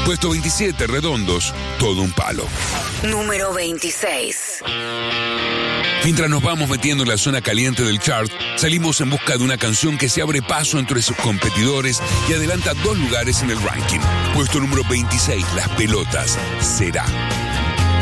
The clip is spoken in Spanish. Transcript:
Puesto 27, Redondos, Todo un palo. Número 26. Mientras nos vamos metiendo en la zona caliente del chart, salimos en busca de una canción que se abre paso entre sus competidores y adelanta 2 lugares en el ranking. Puesto número 26, Las Pelotas, Será.